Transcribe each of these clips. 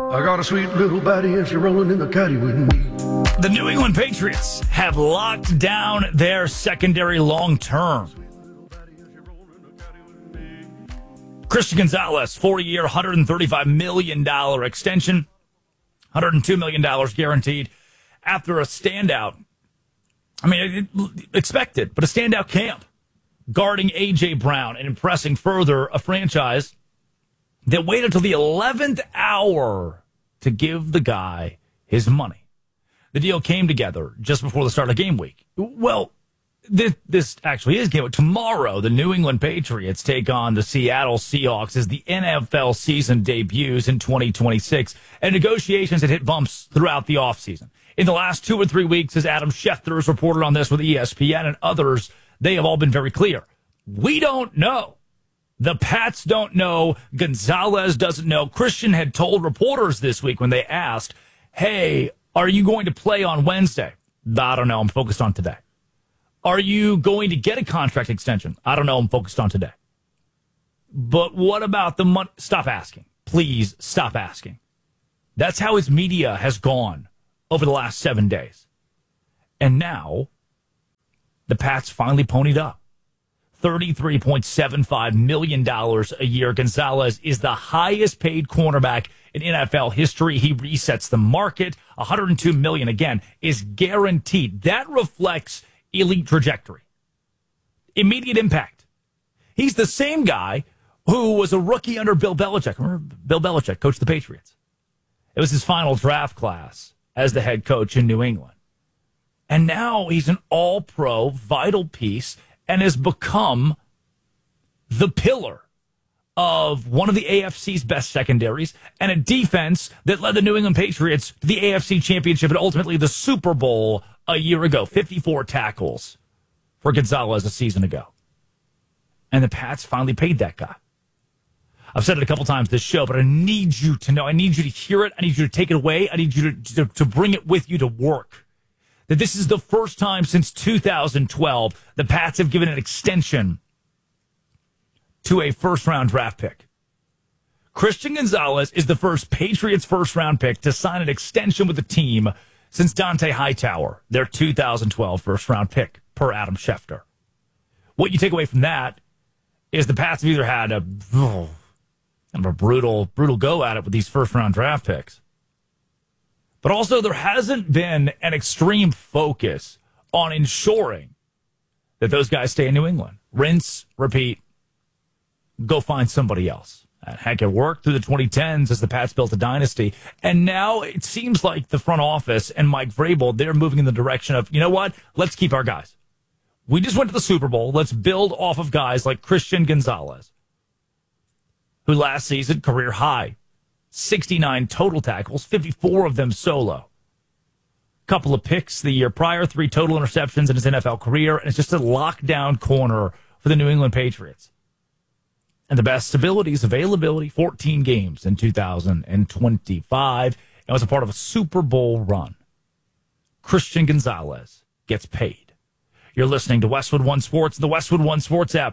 I got a sweet little baddie and she's rolling in the caddy with me. The New England Patriots have locked down their secondary long term. Christian Gonzalez, 4-year, $135 million extension, $102 million guaranteed after a standout. I mean, expected, but a standout camp guarding A.J. Brown and impressing further a franchise that waited until the 11th hour to give the guy his money. The deal came together just before the start of game week. Well, this actually is game week. Tomorrow, the New England Patriots take on the Seattle Seahawks as the NFL season debuts in 2026, and negotiations had hit bumps throughout the offseason. In the last 2 or 3 weeks, as Adam Schefter has reported on this with ESPN and others, they have all been very clear. We don't know. The Pats don't know. Gonzalez doesn't know. Christian had told reporters this week when they asked, hey, are you going to play on Wednesday? I don't know. I'm focused on today. Are you going to get a contract extension? I don't know. I'm focused on today. But what about the money? Stop asking. Please stop asking. That's how his media has gone over the last 7 days. And now the Pats finally ponied up. $33.75 million a year. Gonzalez is the highest paid cornerback in NFL history. He resets the market. $102 million, again, is guaranteed. That reflects elite trajectory. Immediate impact. He's the same guy who was a rookie under Bill Belichick. Remember Bill Belichick coached the Patriots. It was his final draft class as the head coach in New England. And now he's an all-pro, vital piece, and has become the pillar of one of the AFC's best secondaries and a defense that led the New England Patriots to the AFC Championship and ultimately the Super Bowl a year ago. 54 tackles for Gonzalez a season ago. And the Pats finally paid that guy. I've said it a couple times this show, but I need you to know. I need you to hear it. I need you to take it away. I need you to bring it with you to work. That this is the first time since 2012 the Pats have given an extension to a first-round draft pick. Christian Gonzalez is the first Patriots first-round pick to sign an extension with the team since Dante Hightower, their 2012 first-round pick, per Adam Schefter. What you take away from that is the Pats have either had a brutal go at it with these first-round draft picks. But also, there hasn't been an extreme focus on ensuring that those guys stay in New England. Rinse, repeat, go find somebody else. Heck, it worked through the 2010s as the Pats built a dynasty. And now it seems like the front office and Mike Vrabel, they're moving in the direction of, you know what? Let's keep our guys. We just went to the Super Bowl. Let's build off of guys like Christian Gonzalez, who last season, career high. 69 total tackles, 54 of them solo. Couple of picks the year prior, 3 total interceptions in his NFL career, and it's just a lockdown corner for the New England Patriots. And the best abilities, availability, 14 games in 2025, and was a part of a Super Bowl run. Christian Gonzalez gets paid. You're listening to Westwood One Sports, the Westwood One Sports app.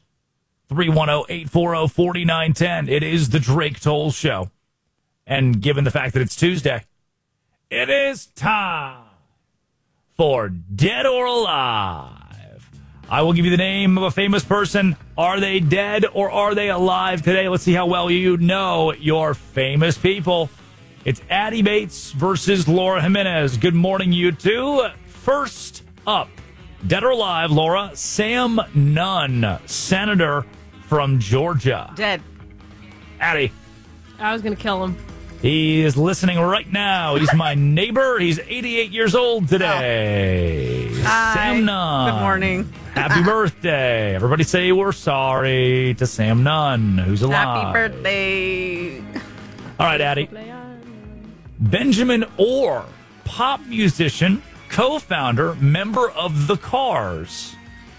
310-840-4910. It is the Drake Toll Show. And given the fact that it's Tuesday, it is time for Dead or Alive. I will give you the name of a famous person. Are they dead or are they alive today? Let's see how well you know your famous people. It's Addie Bates versus Laura Jimenez. Good morning, you two. First up, Dead or Alive, Laura, Sam Nunn, senator from Georgia. Dead. Addie. I was going to kill him. He is listening right now. He's my neighbor. He's 88 years old today. Hi. Sam Nunn. Good morning. Happy birthday. Everybody say we're sorry to Sam Nunn, who's alive. Happy birthday. All right, Addie. Benjamin Orr, pop musician, co-founder, member of The Cars.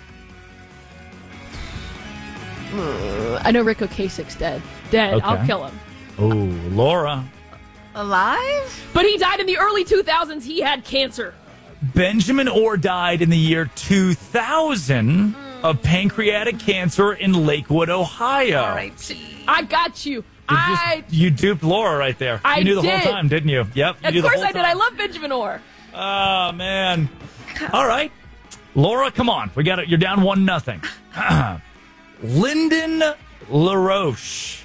I know Rick Ocasek's dead. Dead. Okay. I'll kill him. Oh, Laura. Alive? But he died in the early 2000s. He had cancer. Benjamin Orr died in the year 2000 of pancreatic cancer in Lakewood, Ohio. R.I.P. I got you. You duped Laura right there. I You knew the did. whole time, didn't you? Yep. You Of knew the course whole I did. time. I love Benjamin Orr. Oh, man. All right. Laura, come on. We got it. You're down 1-0. Lyndon LaRoche.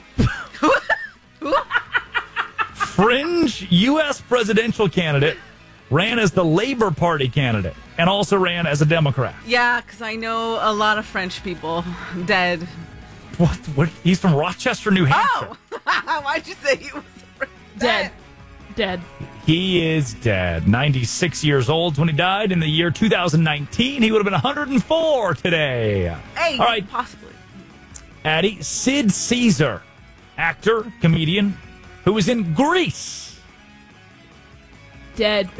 Fringe U.S. presidential candidate, ran as the Labor Party candidate and also ran as a Democrat. Yeah, because I know a lot of French people dead. What? He's from Rochester, New Hampshire. Oh, why'd you say he was Dead. He is dead. 96 years old when he died in the year 2019. He would have been 104 today. Hey, all right, possibly. Addie, Sid Caesar, actor, comedian, who was in Grease. Dead.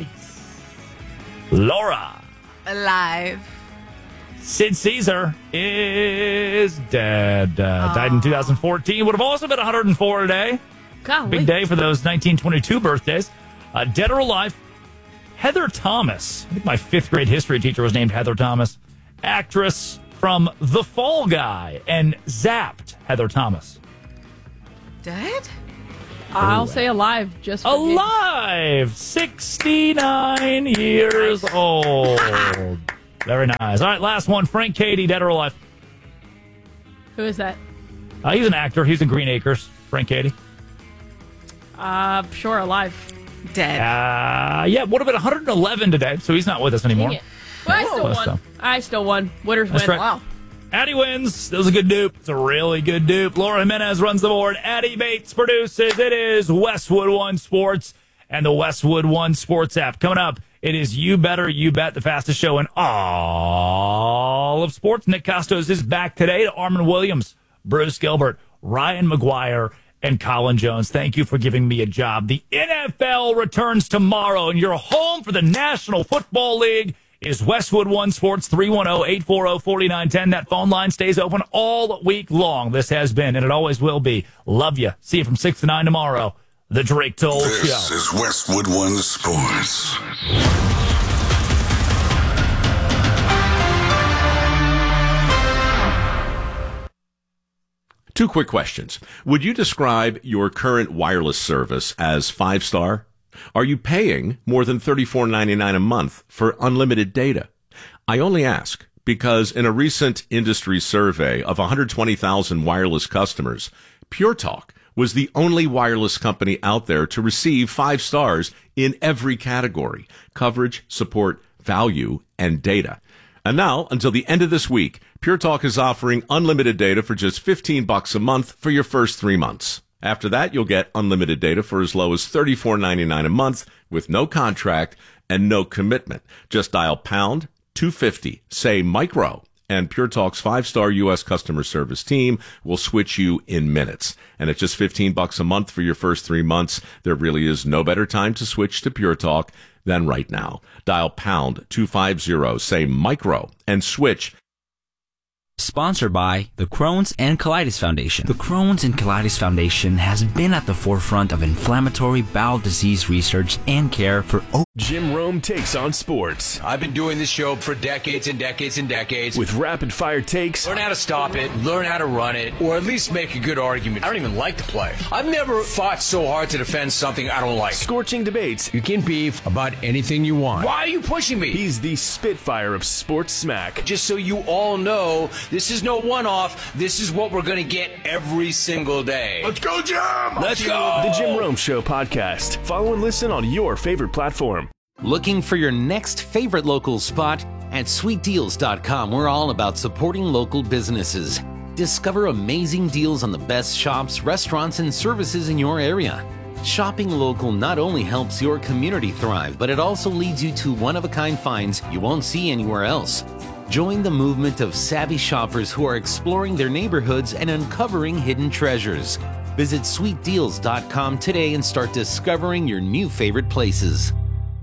Laura. Alive. Sid Caesar is dead. Died in 2014. Would have also been 104 today. Golly. Big day for those 1922 birthdays. Dead or alive, Heather Thomas. I think my 5th grade history teacher was named Heather Thomas. Actress from The Fall Guy and Zapped, Heather Thomas. Dead? I'll say alive. Just for Alive! 69 years old. Very nice. All right, last one. Frank Cady, dead or alive? Who is that? He's an actor. He's in Green Acres. Frank Cady. Sure, alive. Dead. Yeah, would have been 111 today, so he's not with us anymore. Dang it. Well, I still Whoa. won. I still won. Winners That's win. right. Wow. Addie wins. That was a good dupe. It's a really good dupe. Laura Jimenez runs the board. Addie Bates produces. It is Westwood One Sports and the Westwood One Sports app. Coming up, it is You Better, You Bet, the fastest show in all of sports. Nick Costos is back today to Armin Williams, Bruce Gilbert, Ryan McGuire, and Colin Jones. Thank you for giving me a job. The NFL returns tomorrow, and your home for the National Football League is Westwood One Sports, 310-840-4910. That phone line stays open all week long. This has been, and it always will be. Love you. See you from 6 to 9 tomorrow. The Drake Toll Show. This is Westwood One Sports. Two quick questions. Would you describe your current wireless service as 5-star? Are you paying more than $34.99 a month for unlimited data? I only ask because in a recent industry survey of 120,000 wireless customers, Pure Talk was the only wireless company out there to receive 5 stars in every category: coverage, support, value, and data. And now, until the end of this week, Pure Talk is offering unlimited data for just $15 a month for your first 3 months. After that, you'll get unlimited data for as low as $34.99 a month with no contract and no commitment. Just dial pound 250, say micro, and Pure Talk's 5-star U.S. customer service team will switch you in minutes. And at just $15 a month for your first 3 months, there really is no better time to switch to Pure Talk than right now. Dial pound 250, say micro, and switch. Sponsored by the Crohn's and Colitis Foundation. The Crohn's and Colitis Foundation has been at the forefront of inflammatory bowel disease research and care for Jim Rome takes on sports I've been doing this show for decades and decades and decades. with rapid fire takes, Learn how to stop it, learn how to run it, or at least make a good argument. I don't even like to play. I've never fought so hard to defend something I don't like. scorching debates. You can beef about anything you want. Why are you pushing me? He's the Spitfire of sports smack. Just so you all know, this is no one-off. This is what we're going to get every single day. Let's go, Jim! Let's go! The Jim Rome Show podcast. Follow and listen on your favorite platform. Looking for your next favorite local spot? At sweetdeals.com, we're all about supporting local businesses. Discover amazing deals on the best shops, restaurants, and services in your area. Shopping local not only helps your community thrive, but it also leads you to one-of-a-kind finds you won't see anywhere else. Join the movement of savvy shoppers who are exploring their neighborhoods and uncovering hidden treasures. Visit sweetdeals.com today and start discovering your new favorite places.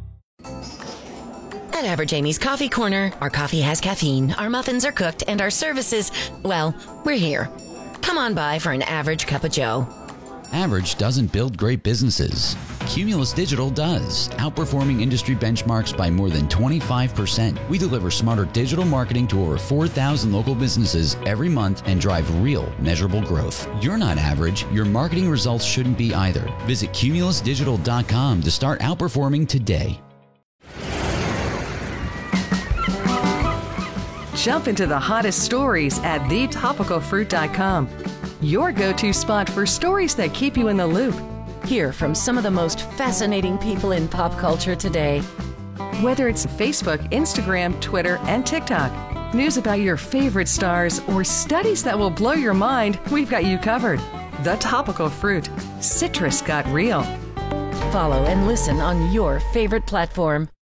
At Average Amy's Coffee Corner, our coffee has caffeine, our muffins are cooked, and our services, well, we're here. Come on by for an average cup of joe. Average doesn't build great businesses. Cumulus Digital does, outperforming industry benchmarks by more than 25%. We deliver smarter digital marketing to over 4,000 local businesses every month and drive real, measurable growth. You're not average. Your marketing results shouldn't be either. Visit cumulusdigital.com to start outperforming today. Jump into the hottest stories at thetopicalfruit.com. Your go-to spot for stories that keep you in the loop. Hear from some of the most fascinating people in pop culture today. Whether it's Facebook, Instagram, Twitter, and TikTok, news about your favorite stars, or studies that will blow your mind, we've got you covered. The Topical Fruit. Citrus got real. Follow and listen on your favorite platform.